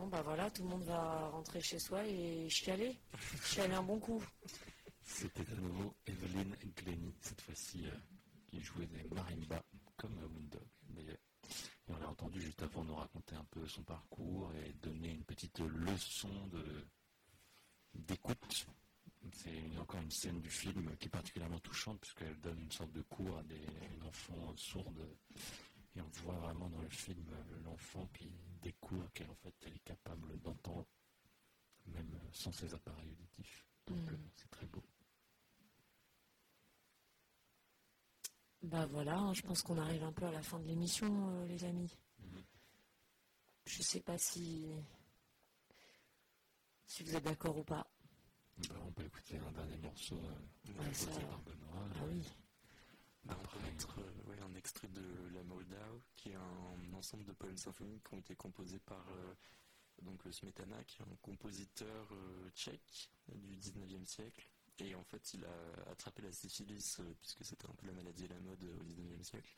bah voilà, tout le monde va rentrer chez soi et chialer. Chialer un bon coup. C'était à nouveau Evelyn Glennie, cette fois-ci, qui jouait des marimbas, comme Moondog d'ailleurs. Et on l'a entendu juste avant nous raconter un peu son parcours et donner une petite leçon d'écoute. C'est encore une scène du film qui est particulièrement touchante puisqu'elle donne une sorte de cours à des enfants sourdes. Et on voit vraiment dans le film l'enfant qui découvre qu'elle elle est capable d'entendre même sans ses appareils auditifs. Donc c'est très beau. Bah voilà, je pense qu'on arrive un peu à la fin de l'émission, les amis. Je sais pas si vous êtes d'accord ou pas. On peut écouter un dernier morceau ça, par Benoît. Ah oui. On peut mettre un extrait de La Moldau, qui est un ensemble de poèmes symphoniques qui ont été composés par Smetana, qui est un compositeur tchèque du 19e siècle. Et en fait, il a attrapé la syphilis, puisque c'était un peu la maladie à la mode au 19e siècle.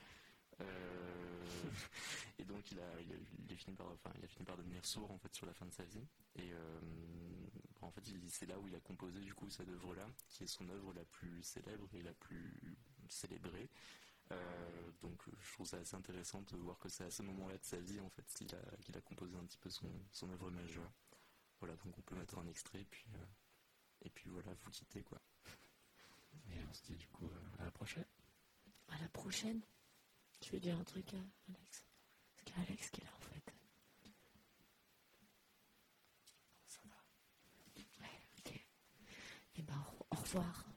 Et donc il a fini par devenir sourd en fait sur la fin de sa vie. Et en fait, c'est là où il a composé du coup cette œuvre-là, qui est son œuvre la plus célèbre et la plus célébrée. Donc je trouve ça assez intéressant de voir que c'est à ce moment-là de sa vie en fait qu'il a composé un petit peu son œuvre majeure. Voilà, donc on peut mettre un extrait et puis voilà, vous quittez quoi. Et on se dit du coup à la prochaine. À la prochaine. Tu veux dire un truc, Alex? Est-ce qu'il y a Alex qui est là en fait? Ça va. Ouais, ok. Et ben au revoir.